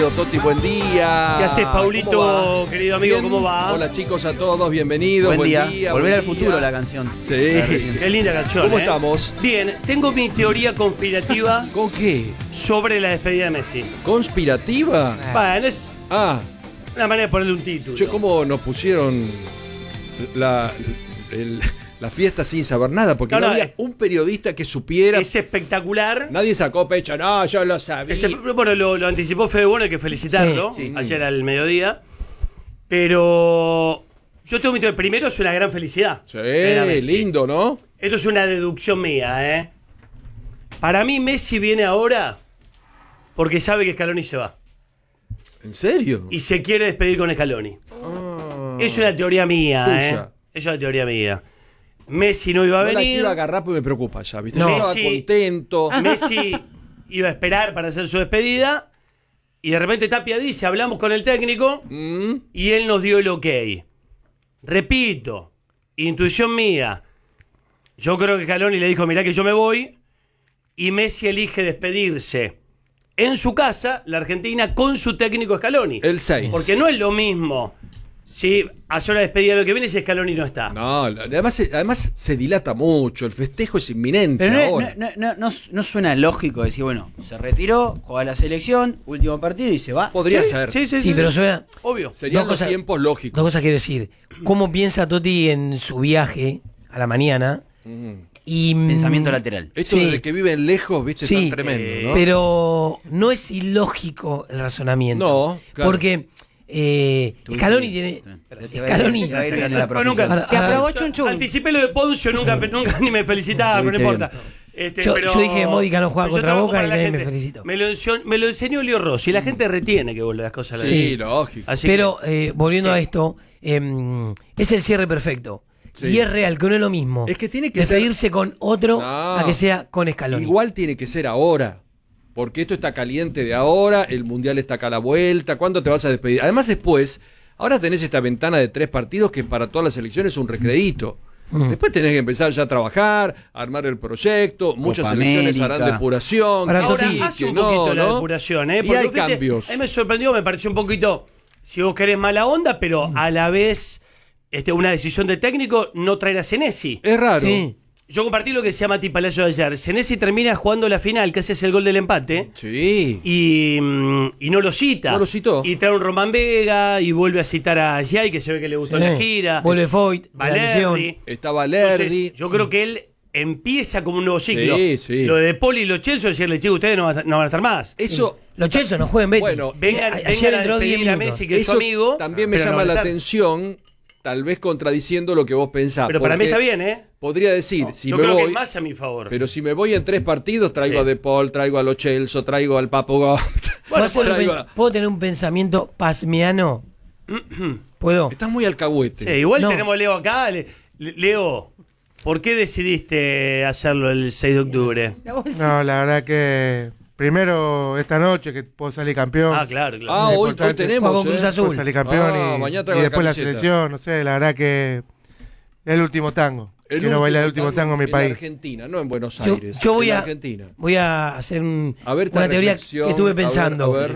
Toti, buen día. ¿Qué haces, Paulito, querido amigo? Bien. ¿Cómo va? Hola chicos a todos, bienvenidos. Buen día. Volver al futuro la canción. Sí. Qué linda canción. ¿Cómo estamos? Bien, tengo mi teoría conspirativa ¿Con qué? sobre la despedida de Messi. ¿Conspirativa? Bueno, es Ah, una manera de ponerle un título. che, ¿cómo nos pusieron la fiesta sin saber nada? Porque no, había un periodista que supiera. Es espectacular. Nadie sacó pecho, no, yo lo sabía. Bueno, lo anticipó Fede Bueno, hay que felicitarlo. Sí, sí. Ayer al mediodía. Pero yo tengo mi teoría. Primero, es una gran felicidad. Sí, Era Messi. lindo, ¿no? Esto es una deducción mía, ¿eh? Para mí, Messi viene ahora porque sabe que Scaloni se va. ¿En serio? Y se quiere despedir con Scaloni. Ah. Es una teoría mía, Tuya. Es una teoría mía. Messi no iba a No la venir. quiero agarrar porque me preocupa ya, ¿viste? No. Yo estaba Messi- contento. Messi iba a esperar para hacer su despedida. Y de repente Tapia dice, hablamos con el técnico. Y él nos dio el ok. Repito, intuición mía. Yo creo que Scaloni le dijo, mirá que yo me voy. Y Messi elige despedirse en su casa, la Argentina, con su técnico Scaloni. El 6. Porque no es lo mismo si hace una despedida lo que viene si Scaloni no está. No, además se dilata mucho, el festejo es inminente. Pero ahora. no suena lógico decir, bueno, se retiró, juega la selección, último partido y se va. Podría ser. Sí, pero suena. Obvio. Serían Dos los cosas- tiempos lógicos. Dos cosas quiero decir. ¿Cómo piensa Totti en su viaje a la mañana? Y, Pensamiento lateral. Esto Sí. de que viven lejos, viste, Sí, es tan tremendo, ¿no? Pero no es ilógico el razonamiento. No, claro. Porque Scaloni tiene. Scaloni. Ahora, Te aprobó ahora, Chun Chun. Anticipé lo de Poncio, nunca ni me felicitaba, pero no importa. Yo dije, Módica no juega pero yo contra trabajo Boca para y la nadie gente. me felicitó. Me lo enseñó Leo Rossi y la gente retiene que vos las cosas las Sí, decís. lógico. Así Pero que, volviendo sí. a esto, es el cierre perfecto. Sí. Y es real, que no es lo mismo. Es que tiene que despedirse con otro No. a que sea con Scaloni. Igual tiene que ser ahora. Porque esto está caliente de ahora, el Mundial está acá a la vuelta. ¿Cuándo te vas a despedir? Además, después, ahora tenés esta ventana de 3 partidos que para todas las elecciones es un recrédito. Después tenés que empezar ya a trabajar, a armar el proyecto. Muchas Copa elecciones América. harán depuración. Ahora, que Ahora sí, hace que un no, poquito la ¿no? depuración, ¿eh? Y Porque, hay viste, cambios. A mí me sorprendió, me pareció un poquito, si vos querés mala onda, pero a la vez una decisión de técnico no traer a Senesi. Es raro. Sí. Yo compartí lo que decía Mati Palacio ayer. Senesi termina jugando la final, que ese es el gol del empate. Sí. Y no lo cita. No lo citó. Y trae un Román Vega y vuelve a citar a Giai, que se ve que le gustó Sí. la gira. Vuelve Foyt, de la lesión. Valerdi. Está Valerdi. Entonces, yo creo que él empieza como un nuevo ciclo. Sí, sí. Lo de Poli y los Chelsea, decirle, chicos, ustedes no van a estar más. Eso, Los Chelsea no juegan Betis. Bueno, Vengan, Ayer vengan a entró 10 despedir a minutos. Messi, que es su eso amigo. también me pero no llama van a la estar. atención, tal vez contradiciendo lo que vos pensás. Pero para mí porque está bien, ¿eh? Podría decir, si yo me creo que voy, es más a mi favor. pero si me voy en 3 partidos, traigo Sí. a De Paul, traigo a Lo Celso, traigo al Papo Gómez. ¿Puedo, hacer un traigo pens- ¿Puedo tener un pensamiento pasmeano? ¿Puedo? Estás muy alcahuete. Sí, igual No. tenemos a Leo acá. Leo, ¿por qué decidiste hacerlo el 6 de octubre? No, la verdad que primero esta noche que puedo salir campeón. Ah, claro, claro. Ah, Es hoy importante. tenemos. Juego con Cruz Azul. Puedo salir campeón Ah, mañana traigo y la después la camiseta. selección, no sé, la verdad que el último tango. El Quiero bailar el último tango en mi en país. Argentina, no en Buenos Yo, Aires. yo voy en a Argentina. voy a hacer A ver, esta una teoría reflexión, que estuve a ver, pensando. a ver.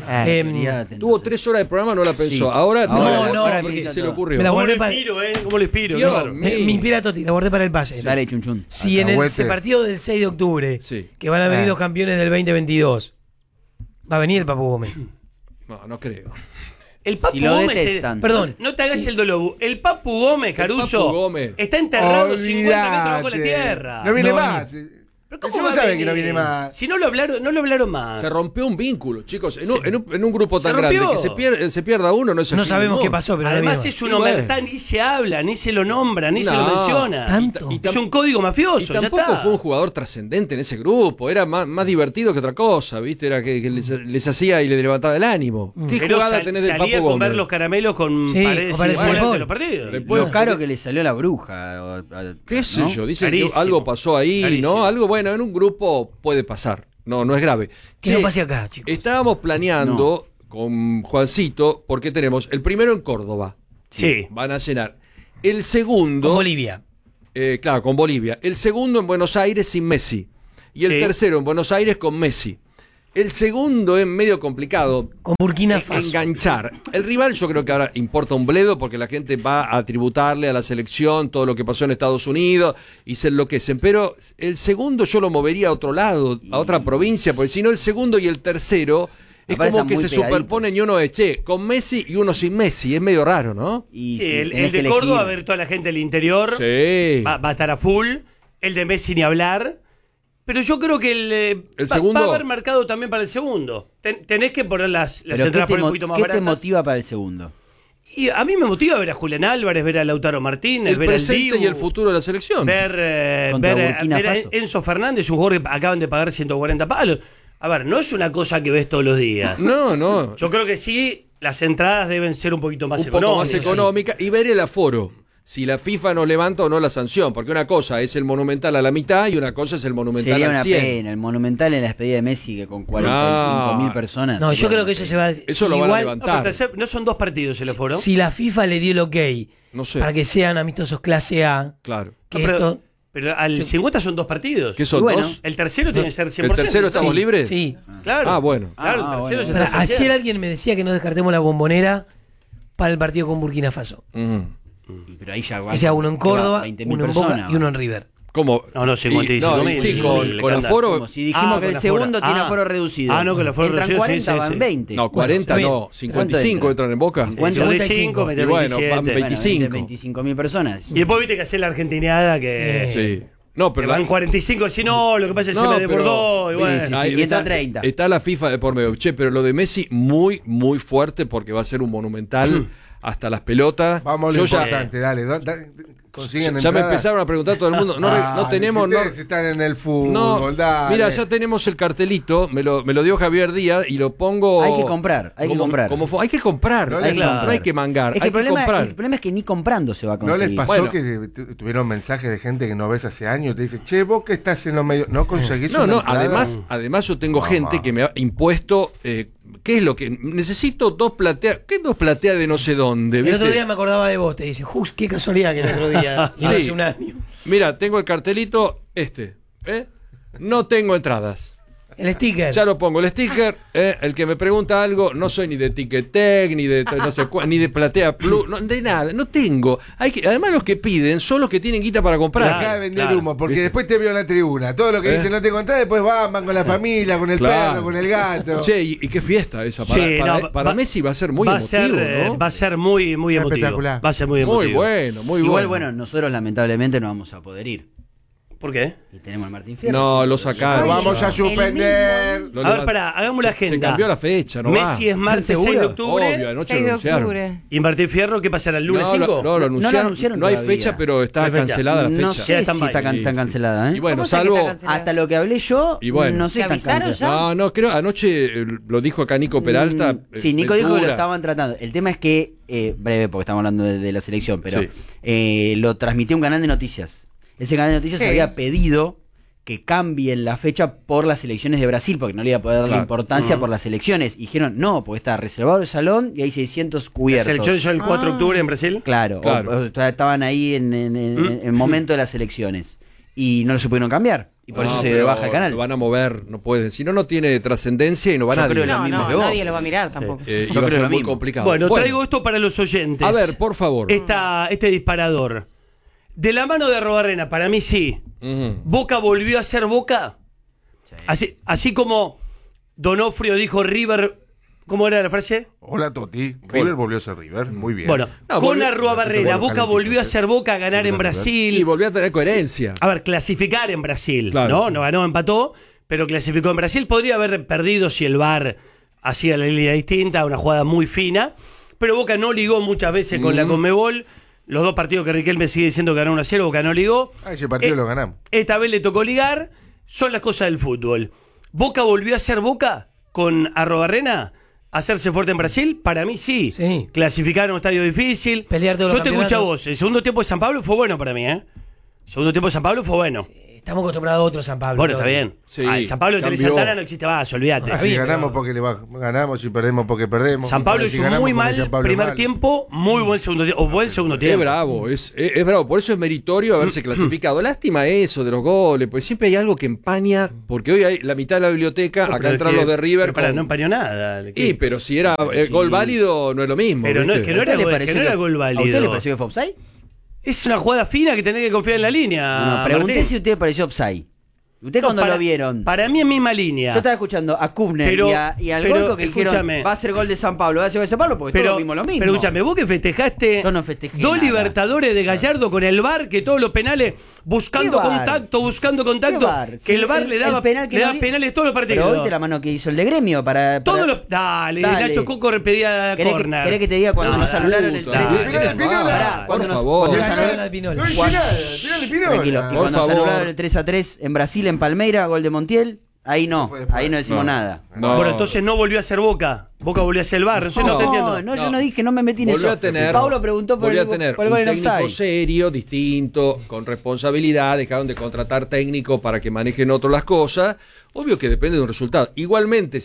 Tuvo 3 horas de programa, no la pensó. Sí. Ahora No, porque no, se le ocurrió. me la ¿Cómo lo guardé para- inspiro, ¿Cómo lo inspiro? Dios Claro. mío. me inspira Totti, la guardé para el pase. Dale, Chun Chun. Si en Alcahuete. ese partido del 6 de octubre, Sí. que van a venir los campeones del 2022, va a venir el Papu Gómez. No, no creo. El Papu Si lo Gómez. detestan. Perdón. No te hagas el dolor. El Papu Gómez, Caruso. Papu Gómez. Está enterrado 50 metros bajo la Olvídate. tierra. No viene No, más. Pero Si ¿cómo vos va a sabés que venir? no viene más. Si no lo hablaron más. Se rompió un vínculo, chicos. En, Se- en un grupo tan se rompió. grande que se pierda uno no es el No fin sabemos del qué mundo. pasó, pero Además no es un Y bueno. omertá, ni se habla, ni se lo nombra, ni se lo No. menciona. Tanto. Y Es un código Y mafioso, ya tampoco está. fue un jugador trascendente en ese grupo, era más divertido que otra cosa, ¿viste? Era que les hacía y le levantaba el ánimo. ¿Qué Pero jugada tenés del salía a Papu comer Gómez? los caramelos con Sí, paredes con paredes iguales de de los partidos. Después- Lo caro que le salió a la bruja. ¿Qué sé ¿no? yo? Dicen que Carísimo. algo pasó ahí, Carísimo. ¿no? Algo bueno, en un grupo puede pasar. No es grave. Que no pase acá, chicos. Estábamos planeando con Juancito, porque tenemos el primero en Córdoba. Sí. Van a llenar. El segundo. Con Bolivia. Claro, con Bolivia. El segundo en Buenos Aires sin Messi. Y el Sí. tercero en Buenos Aires con Messi. El segundo es medio complicado. Con Burkina Faso. Enganchar. El rival yo creo que ahora importa un bledo porque la gente va a tributarle a la selección todo lo que pasó en Estados Unidos y se enloquecen. Pero el segundo yo lo movería a otro lado, a otra provincia, porque si no el segundo y el tercero es Aparte como que están se muy pegaditos. superponen y uno es, che, con Messi y uno sin Messi. Es medio raro, ¿no? Y Sí, sí, el tenés que de Córdoba, a elegir. ver toda la gente del interior, Sí. va a estar a full. El de Messi ni hablar. Pero yo creo que ¿El va segundo? a haber mercado también para el segundo. Tenés que poner las Pero ¿qué entradas te, por un poquito más qué te baratas. motiva para el segundo? Y a mí me motiva ver a Julián Álvarez, ver a Lautaro Martínez, El ver al presente Dibu, y el futuro de la selección. ver, Contra ver, Burkina ver a Faso. Enzo Fernández, un jugador que acaban de pagar 140 palos. A ver, no es una cosa que ves todos los días. No. Yo creo que sí, las entradas deben ser un poquito más Un poco económicas. más económica y ver el aforo. Si la FIFA no levanta o no la sanción, porque una cosa es el Monumental a la mitad y una cosa es el Monumental Sería al una 100. pena. El Monumental en la despedida de Messi, que con 45.000 personas. No, yo sería creo una que eso pena. se va. Eso lo van a igual, levantar. No son 2 partidos el aforo. Si la FIFA le dio el ok No sé. para que sean amistosos clase A, Claro. que No, esto. pero al 50 son 2 partidos. ¿Qué son Y bueno, dos? El tercero tiene que ser 100%. ¿El tercero estamos Sí, libres? Sí. Claro. Ah, bueno. Claro, Ah, el tercero bueno. se Pero está ayer saciando. alguien me decía que no descartemos la Bombonera para el partido con Burkina Faso. Pero ahí ya va. Que sea uno en Córdoba, 20.000 uno en Boca personas. y uno en River. ¿Cómo? No, 55.000. Sí, Sí, con le con canta. aforo. Como si dijimos que con el segundo aforo. tiene Ah. aforo reducido. Ah, no, que el aforo Entran reducido, 40, sí, van sí. 20. No, 40 Bueno, no. ¿Cuánto 55 entra? entran en Boca. 55, Y bueno, 27. van 25. 25.000 personas. Y después viste que hace la argentinada que, Sí. No, que pero van 45, si no, lo que pasa es que se me desbordó. Y Sí, bueno. sí, sí. ahí Y entra 30. Está la FIFA de por medio. Che, pero lo de Messi muy, muy fuerte porque va a ser un monumental hasta las pelotas. Vamos a lo Yo ya, importante, dale. Consiguen ya me entradas. empezaron a preguntar todo el mundo. No, Ah, no tenemos. Si No, ustedes están en el fútbol, no, dale. mira, ya tenemos el cartelito. Me lo dio Javier Díaz y lo pongo. Hay que comprar, hay que como- comprar. hay que comprar. No hay, les que, comprar. no hay que mangar. Es que hay el problema, que comprar. el problema es que ni comprando se va a ¿No conseguir. les pasó Bueno. que tuvieron mensajes de gente que no ves hace años y te dice, che, vos que estás en los medios, no conseguís No, una no, entrada? además yo tengo Mamá. gente que me ha impuesto, ¿qué es lo que? Necesito 2 plateas, ¿qué 2 plateas de no sé dónde? El otro ¿viste? día me acordaba de vos, te dice, qué casualidad que el otro día, y no Sí. hace un año. Mira, tengo el cartelito, no tengo entradas. El sticker. Ya lo pongo, el sticker, el que me pregunta algo, no soy ni de Ticketek, ni de no sé ni de Platea Plus, no, de nada, no tengo. Además los que piden son los que tienen guita para comprar. Dejá de vender Claro. humo, porque ¿Viste? después te veo en la tribuna. Todo lo que dicen no te entrada, después van con la familia, con el Claro. perro, con el gato. Che, y qué fiesta esa. Sí, Para Messi va a ser muy va emotivo, a ser, ¿no? Va a ser muy, muy emotivo. Espectacular. Va a ser muy emotivo. Muy bueno, muy Igual, bueno. bueno, nosotros lamentablemente no vamos a poder ir. ¿Por qué? Y tenemos al Martín Fierro. No, lo sacaron. Lo vamos a suspender. Lo A ver, levant- pará, hagamos la Se agenda. cambió la fecha, ¿no? Messi va. es martes ¿Seguro? 6 de octubre. Obvio, anoche 6 lo de anunciaron. octubre. ¿Y Martín Fierro qué pasará el lunes No, 5? lo No lo anunciaron. anunciaron No hay todavía. fecha, pero está No hay fecha. cancelada la fecha. No Ya sé está si en está baile. tan cancelada, ¿eh? Y bueno, ¿Cómo sé que salvo. está cancelada? Hasta lo que hablé yo, Y bueno. no sé ¿Te tan avisaron cancelada. ya? No, creo, anoche lo dijo acá Nico Peralta. Sí, Nico dijo que lo Ventura. estaban tratando. El tema es que, breve, porque estamos hablando de la selección, pero Sí. lo transmitió un canal de noticias. Ese canal de noticias Sí. había pedido que cambien la fecha por las elecciones de Brasil, porque no le iba a poder dar Claro. importancia por las elecciones. Y dijeron, no, porque está reservado el salón y hay 600 ¿La cubiertos. selección ya el 4 de octubre en Brasil? Claro, Claro. o estaban ahí en el momento de las elecciones. Y no lo pudieron cambiar. Y por eso No, se pero baja el canal. Lo van a mover, no pueden. Si no, no tiene trascendencia y no van Yo a creo lo No, mismo no, que vos. nadie lo va a mirar tampoco. Yo iba a creo ser lo muy mismo. complicado. Bueno, traigo esto para los oyentes. A ver, por favor. Este disparador. De la mano de Arrobarrena, para mí sí. Ujú. Boca volvió a ser Boca. Sí. Así como Donofrio dijo River. ¿Cómo era la frase? Hola, Toti. River volvió a ser River. Muy bien. Bueno, No, con volvió- Arrobarrena, bueno, Boca calentito, volvió a sí. ser Boca, a ganar en River. Brasil. Y volvió a tener coherencia. A ver, clasificar en Brasil, Claro. ¿no? No ganó, empató, pero clasificó en Brasil. Podría haber perdido si el VAR hacía la línea distinta, una jugada muy fina. Pero Boca no ligó muchas veces con la Conmebol. Los 2 partidos que Riquelme sigue diciendo que ganó 1-0, Boca no ligó. Ese partido lo ganamos. Esta vez le tocó ligar. Son las cosas del fútbol. ¿Boca volvió a ser Boca con Arrobarrena? ¿Hacerse fuerte en Brasil? Para mí sí. Sí. Clasificar en un estadio difícil. Pelear todos Yo los te escucho a campeonatos. vos. El segundo tiempo de San Pablo fue bueno para mí, ¿eh? El segundo tiempo de San Pablo fue bueno. estamos acostumbrados a otro San Pablo. Bueno, está bien. Sí, El San Pablo de Teresa cambió. Santana no existe más, olvídate. Si bien, ganamos pero- porque ganamos y perdemos porque perdemos. San Pablo Si hizo ganamos muy porque mal San Pablo es primer malo. tiempo, muy buen segundo tiempo. O buen segundo Es tiempo. bravo, es bravo. Por eso es meritorio haberse clasificado. Lástima eso de los goles, pues siempre hay algo que empaña, porque hoy hay la mitad de la biblioteca, No, acá pero entran es que- los de River. pero pará, con- no empañó nada. Y, pero si era gol válido, no es lo mismo. Pero no, ¿viste? es que no ¿A era usted le gol, pareció que no era que- gol ¿A usted válido. le pareció que fue offside? Es una jugada fina que tenés que confiar en la línea. No, pregunté Martín. si a usted le pareció offside. ¿Usted No, cuando para- lo vieron? Para mí es misma línea. Yo estaba escuchando a Kufner Pero- y al pero, Goico que dijeron escúchame. va a ser gol de San Pablo, va a ser gol de San Pablo porque todos vimos lo mismo. Pero escúchame, vos que festejaste Yo no festejé dos nada. Libertadores de Gallardo con el VAR, que todos los penales buscando ¿Qué VAR? buscando ¿Qué contacto, VAR? que Sí, el VAR le daba, penal que le no daba di- penales todos los partidos. Pero viste la mano que hizo el de Gremio para... Todos los, dale, Nacho Coco pedía ¿Querés corner. querés que te diga cuando No, nos dale, anularon el puta, tres? dale, Pará, por cuando nos- favor. cuando nos Ganó anularon- la Pinol. No hice Juan- nada, tirale Pinola. Tranquilo. Y Por cuando nos favor. anularon el 3-3 en Brasil, en Palmeira, gol de Montiel, ahí no, Fue después. ahí no decimos No. nada. No. Bueno, entonces no volvió a ser Boca. Boca volvió a ser el VAR. No sé, no, te entiendo. No, yo no dije, no me metí en Volvió eso. a tener, Paulo preguntó por volvió el, a tener por el un gol en técnico offside. serio, distinto, con responsabilidad, dejaron de contratar técnicos para que manejen otros las cosas. Obvio que depende de un resultado. Igualmente,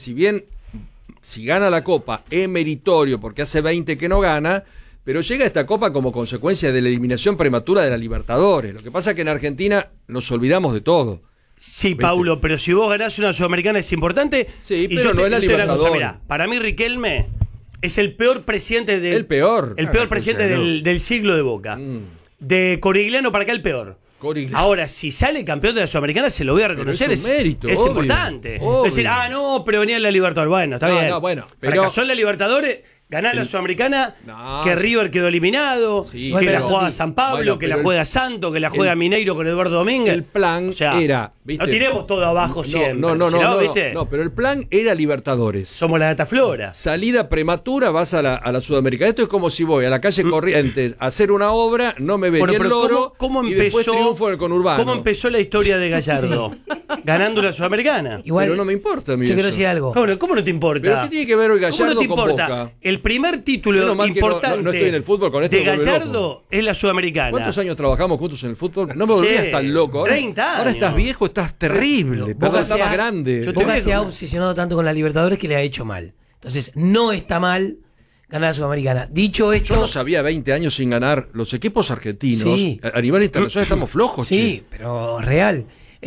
si gana la Copa, es meritorio porque hace 20 que no gana, pero llega esta Copa como consecuencia de la eliminación prematura de la Libertadores. Lo que pasa es que en Argentina nos olvidamos de todo. Sí, Paulo, pero si vos ganás una Sudamericana es importante. Sí, Y pero yo no te- es la te digo una cosa, Libertadores. mirá, para mí Riquelme es el peor presidente del... El peor. El peor Ah, presidente escucha, del siglo de Boca. De Corigliano para acá el peor. Corigliano. Ahora, si sale campeón de la Sudamericana, se lo voy a reconocer. Pero es un mérito, es obvio, importante. obvio. Decir, no, pero venía en la Libertadores. Bueno, está No, bien. no, bueno, pero- Fracasó en la Libertadores, ganar la Sudamericana, No, que sí. River quedó eliminado, Sí, que la pero- juega San Pablo, Bueno, que la pero juega Santo, que la juega Mineiro con Eduardo Domínguez. El plan O sea, era, ¿viste? no tiremos todo abajo siempre. No, ¿viste? no, pero el plan era Libertadores. Somos la data flora. Salida prematura, vas a la Sudamericana. Esto es como si voy a la calle Corrientes a hacer una obra, no me venía Bueno, el pero loro ¿cómo y después empezó, triunfo en el conurbano. ¿Cómo empezó la historia de Gallardo? Ganando la Sudamericana. Igual, Pero no me importa a mí yo quiero eso. decir algo. ¿Cómo no te importa? ¿Pero qué tiene que ver hoy ¿Cómo Gallardo no te con importa? Boca? El primer título Menos mal que no- importante no estoy en el fútbol, con esto de me vuelve Gallardo loco. es la Sudamericana. ¿Cuántos años trabajamos juntos en el fútbol? No me volvías Sí, tan loco. Ahora, 30 ahora estás años. viejo, estás terrible. Boca Perdón, estás se ha- más grande. Yo te Boca veo se ha como- obsesionado tanto con la Libertadores que le ha hecho mal. Entonces, no está mal ganar la Sudamericana. Dicho esto, Yo no sabía 20 años sin ganar. Los equipos argentinos, Sí. a nivel internacional, estamos flojos, sí, che. pero real.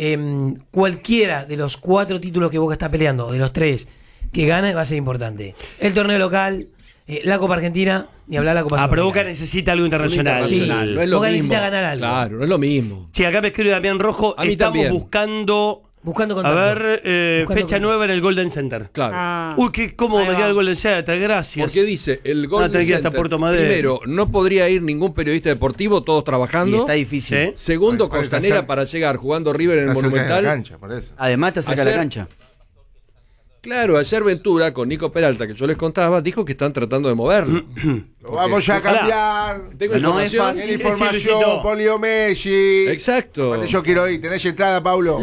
Cualquiera de los 4 títulos que Boca está peleando, de los 3 que gana, va a ser importante. El torneo local, la Copa Argentina, ni hablar de la Copa Ah, pero Boca Sudamericana. necesita algo internacional. Sí. No es lo Boca mismo. necesita ganar algo. Claro, no es lo mismo. Sí, acá me escribe Damián Rojo. A mí Estamos también. buscando. Buscando A contacto. ver, Buscando fecha contacto. nueva en el Golden Center. Claro. Uy, qué cómodo Ahí me va. queda el Golden Center. Gracias. Porque dice, el Golden tenés que ir hasta Center, Puerto Madero. primero, no podría ir ningún periodista deportivo, todos Y trabajando. está difícil. Sí. Segundo, Está Costanera cerca. para llegar jugando River en el Está cerca de la Monumental. cancha, por eso. Además está cerca de la Ayer- cancha. Claro, ayer Ventura con Nico Peralta, que yo les contaba, dijo que están tratando de moverlo. Lo vamos a Ojalá. cambiar. Tengo No es información. fácil. Tiene Sí, sí, información, Luisito. Polio Messi. Exacto. Bueno, yo quiero ir. ¿Tenés entrada, Paulo?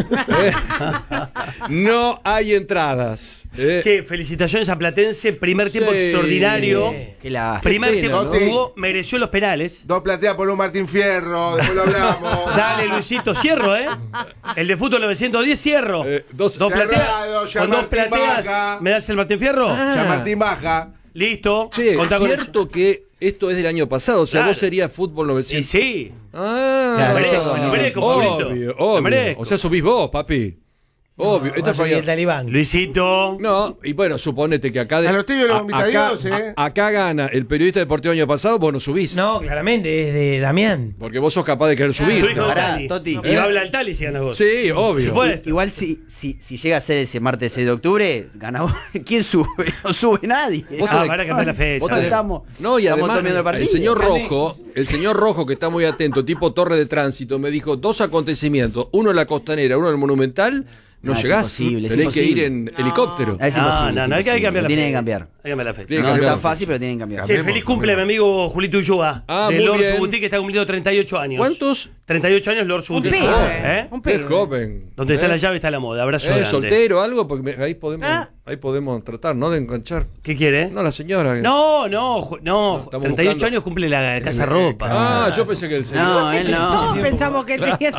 No hay entradas. Che, felicitaciones a Platense. Primer tiempo Sí. extraordinario. Que la... Primer pena, tiempo ¿no? jugó, mereció los penales. 2 plateas por un Martín Fierro. Después lo hablamos. Dale, Luisito, cierro, ¿eh? El de fútbol 910, cierro. Dos- Dos Cerrado, plateas. ya Con dos Martín plateas. baja. ¿Me das el Martín Fierro? Ya Martín baja. Listo. Che, Contá es con cierto que esto es del año pasado, o sea, Claro. vos serías fútbol eso. 900. Sí. Ah, Claro, Me merezco, no, me no. merezco, obvio, Pablito. obvio. Me merezco. O sea, subís vos, papi. Obvio. Esta Va a subir fue- el talibán. Luisito. No, y bueno, suponete que acá... A los tibios los vomita acá, Dios, ¿eh? acá gana el periodista deportivo del año pasado, vos no subís. No, claramente, es de Damián. Porque vos sos capaz de querer subir. Su hijo de Pará, Tati. Toti. Y va a hablar el Tali si ganas vos. Sí, obvio. Se puede. Igual si llega a ser ese martes 6 de octubre, ganamos. ¿Quién sube? No sube nadie. Vos Ah, tenés- para cambiar la fecha. vos tenés- Estamos- no, y estamos además terminando el partido. el señor Rojo, que está muy atento, tipo torre de tránsito, me dijo 2 acontecimientos, uno en la Costanera, uno en el Monumental, no No, es llegás, imposible, es tenés que ir imposible. en helicóptero. Ah, es imposible. No, hay que cambiar la Tienen fecha. que cambiar. Hay que cambiar la fecha. Tiene que No es cambiar. tan fácil, pero tienen que cambiar. Che, feliz cumple, mi amigo Julito Ulloa. Ah, de muy Lord bien. Subuti, que está cumpliendo 38 años. ¿Cuántos? 38 años, Lord Un Subuti. pibe. ¿Eh? Un Qué pibe. joven. Donde está ¿Eh? la llave está la moda. Abrazo grande. ¿Soltero algo? Porque ahí podemos... Ah, Ahí podemos tratar, ¿no? De enganchar. ¿Qué quiere? No, la señora. No, estamos 38 buscando. años cumple la Casa Ropa. Ah, yo pensé que el señor. No, él Todos no. pensamos que tenía.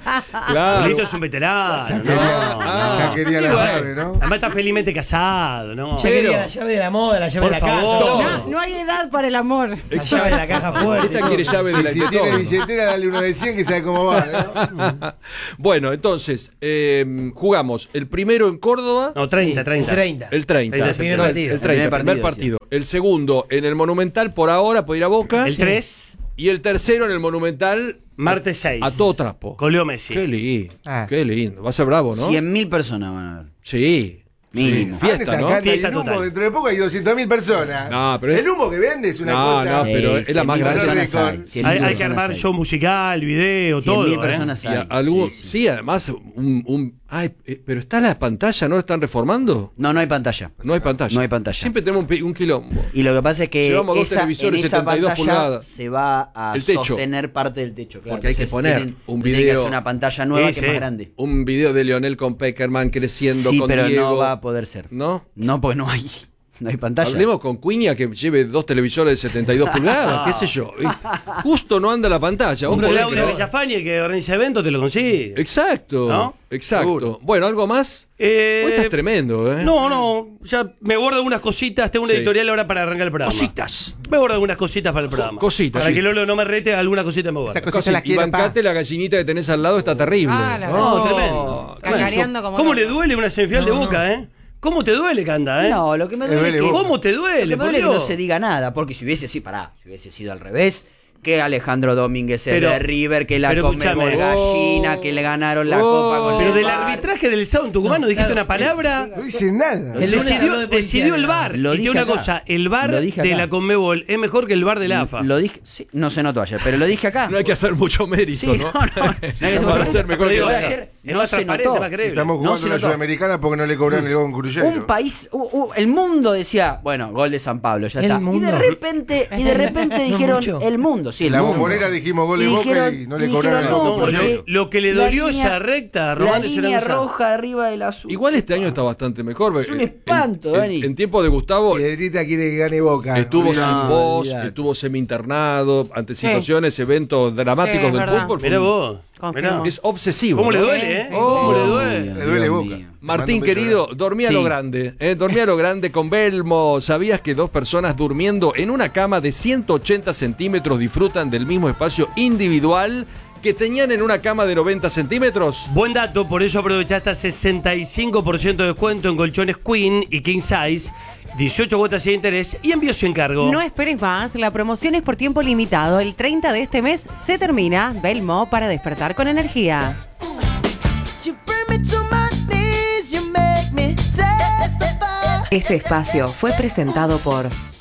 Claro. Julito es un veterano. Ya quería la llave, ¿no? Además está felizmente casado, ¿no? Ya quería la llave de la moda, la llave Por de la favor. casa. No hay edad para el amor. La llave de la caja fuerte. Esta quiere llave de la Si de tiene todo. billetera, dale uno de 100 que sabe cómo va, ¿no? Bueno, entonces, jugamos el primero en Córdoba. No, 30. 30. El 30. El primer No, partido. El 30, El primer primer partido. El segundo en el Monumental por ahora, puede ir a Boca. El 3, Y el tercero en el Monumental martes 6. a todo trapo. Con Leo Messi. Qué lindo. Ah. Qué lindo. Va a ser bravo, ¿no? 100.000 personas van a ver. Sí. Mínimo. Sí, fiesta, ¿no? Acá Fiesta el humo, total. dentro de poco hay 200.000 personas. No, pero es- el humo que vende es una No, cosa. no, pero es la más 100.000 grande. personas Con- hay, 100.000 Hay que personas armar hay. show musical, video, 100.000 todo. personas Y hay. algo, Sí, sí, sí. además, ay, pero está la pantalla, ¿no lo están reformando? No, no hay pantalla. No hay pantalla. No hay pantalla. Siempre tenemos un quilombo. Y lo que pasa es que Llevamos dos esa, televisores en esa 72 pantalla pulgadas. se va a El techo. sostener parte del techo. Claro. Porque hay que Entonces poner un tienen que video. hacer una pantalla nueva Sí, que es más sí. grande. Un video de Lionel con Peckerman creciendo Sí, con pero Diego. no va a poder ser. ¿No? No, porque no hay pantalla. Hablemos con Cuña que lleve 2 televisores de 72 pulgadas, qué sé yo. ¿viste? Justo no anda la pantalla. Vos Un podés Claudio creer. Villafañe que organiza eventos te lo consigue. Exacto, ¿No? exacto. Seguro. Bueno, ¿algo más? Hoy estás tremendo, ¿eh? No, ya me guardo algunas cositas. Tengo una Sí. editorial ahora para arrancar el programa. Cositas. Me guardo algunas cositas para el programa. Cositas, Para sí. que Lolo no me rete, alguna cosita me guardo. Esa cosita la Y quiero, bancate la gallinita que tenés al lado, está terrible. Ah, la No, verdad. tremendo. Cacareando como ¿Cómo loco. le duele una semifinal de Boca, eh? ¿Cómo te duele, Canda, eh? No, lo que me duele es duele que. Boca. ¿Cómo te duele? Lo que me por duele es que no Dios? se diga nada, porque si hubiese sido al revés, que Alejandro Domínguez es Pero- de River, que la pero Conmebol escúchame. gallina, que le ganaron la copa con Pero el del VAR. arbitraje del sábado en Tucumán no dijiste claro, una palabra. No dice nada. El lunes habló de policía, Decidió el ¿no? VAR. Lo Y te dije una acá. cosa, el VAR Lo dije de acá. la Conmebol es mejor que el VAR de la AFA. Lo dije, sí, no se notó ayer, pero lo dije acá. No hay que hacer mucho mérito, Sí, ¿no? no hay que hacer Para mucho ser mérito. mejor Pero que digo, la ayer Es no más se transparente, notó. más creíble. Estamos No jugando se la notó. Sudamericana porque no le cobraron el gol con Cruzeiro. Un país, el mundo decía, bueno, gol de San Pablo, ya El está. mundo. Y de repente dijeron, mucho. el mundo, sí, el La mundo. Bombonera dijimos gol de Boca y no le cobraron el no, gol. porque Lo que le la dolió línea- esa recta, la Román de línea Zaragoza. roja arriba del azul. Igual este año está bastante mejor. Es un espanto, Dani. En tiempo de Gustavo Piedrita quiere que gane Boca. estuvo Olvidate. sin voz, olvidate. estuvo semi-internado, anticipaciones, eventos dramáticos Sí, es del verdad. fútbol. Mirá vos. Confirmo. Mirá. Es obsesivo. ¿Cómo le ¿no? duele, eh? Oh. ¿Cómo le duele? Dios Le duele mío. Boca. Martín, Mando un beso querido, grande. dormía a lo Sí. grande. Dormía a lo grande con Belmo. ¿Sabías que 2 personas durmiendo en una cama de 180 centímetros disfrutan del mismo espacio individual que tenían en una cama de 90 centímetros? Buen dato, por eso aprovechaste hasta 65% de descuento en colchones Queen y King Size, 18 cuotas sin interés y envío sin cargo. No esperes más, la promoción es por tiempo limitado. El 30 de este mes se termina. Belmo para despertar con energía. Este espacio fue presentado por